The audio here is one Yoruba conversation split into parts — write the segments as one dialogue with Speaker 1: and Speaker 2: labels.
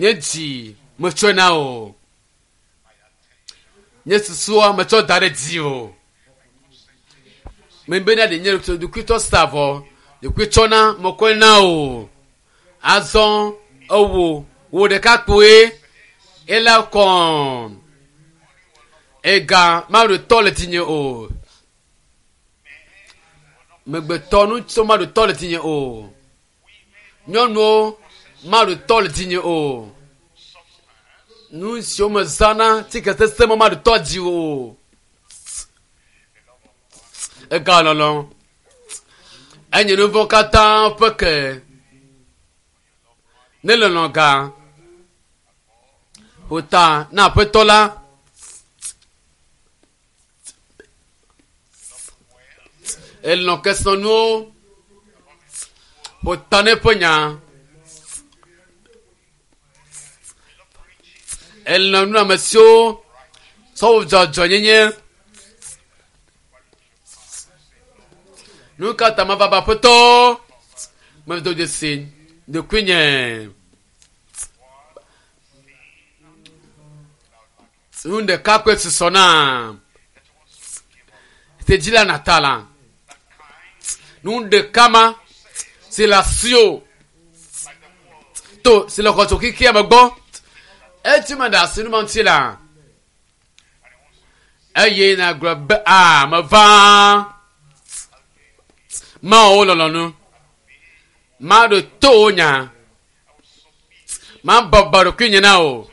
Speaker 1: Nyeji mochona o. Nyesusua mocho dare di o. Membena de nyero to du kwito stavo. De kwitona mokona o. Azon owo wo de kakwe ela kon. Ega ma de tole tinye o. Megbe tonu so ma de tole tinye o. Nyono ma de tole tinye o. Nu si o me zana tika se ma de toji o. Ega lolo. Enye nou vokata peke. Ne le longa. Ota na petola. El non question nou. Ota ne ponya. El non nou monsieur. Sauf Jojo nyenye. Nou kata ma baba poto. Ma do de sin. De kwenye. Unde kakwe sisona. Se jila natala. Nunde kama. C'est la sio. To, c'est le koto kiki ya magbo. E tu manda sinu mantila. E ye na grab ma va. Ma o lolonu. Ma de tonya. Ma babaro kinye na o.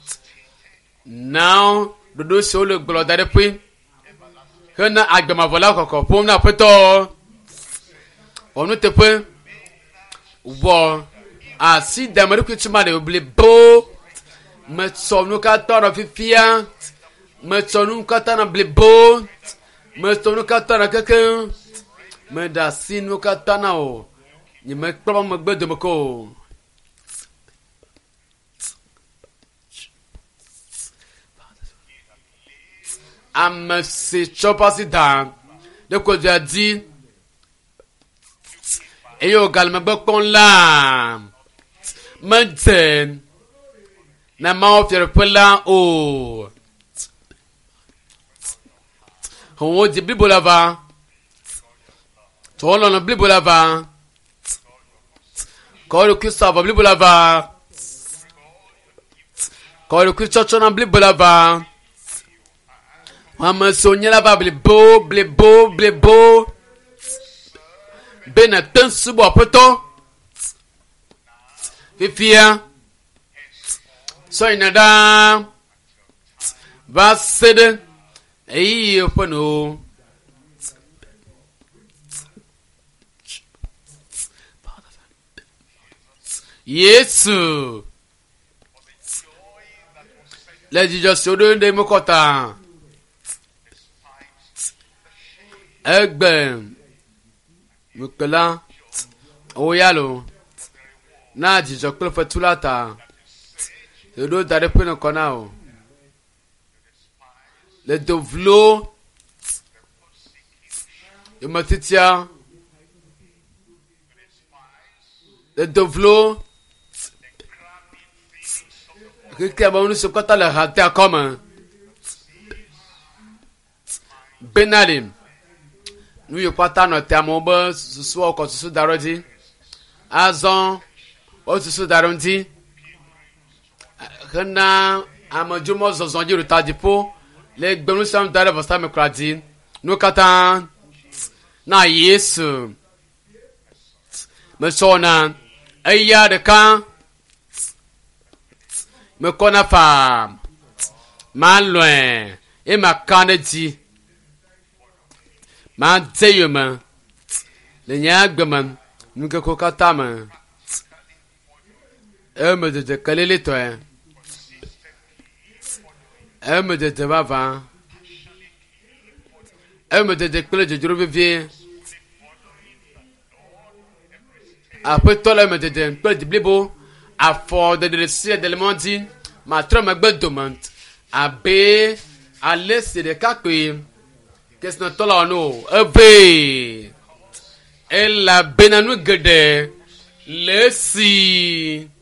Speaker 1: Now, dodo so le glodare pui. Hena agbema vola koko pom na peto. Onu te pui. Wo a si damari ku chuma de obli bo. Me sonu ka toro fifia. Me sonu ka tana bli bo. Me sonu ka tana keke. Me da sinu ka tana o. Ni me kpama me gbe de meko. Am se chopa si dan. De ko dia di. E yo gal me bekon la. Menten. Na ma ofere pela o. Ho di bibola va. Tolo na bibola va. Ko Christa va bibola va. Ko Christa na bibola va. Mama sonya va blebo. Bena tan subo apoto. Fifia. So inada. Va sede. Eyi opono. Yesu. Let Jesus show de mokota. Egbe. Mukela. Oyalo. Na Jesus klo fatulata. Yodo dare peno konao. Le dovlo. Imatitia. Le dovlo. Kiki abonu sokota le hate akoma. Benalim. Nou yo pata no te amoba susu oko susu darodi. Azon o susu darondi. Kana amajumo zozonji rutadi po. Le gbenu sam dare vosta me kradi. Nou kata na Yesu. Me sona eya de kan. Me kona fam. Man loin. E ma kane di. Man teyo man. Le nyagbe man. Nuke kokata man. E me de kalele to e. E me de bava. E me de kule de juro vivie. Après toi là me de kule de blibo. A for de se de le mondi. Ma trop me gbe demande. Abe a laisser de kakwe. Qu'est-ce que tu as no? Elle a benanu gede. Lesi.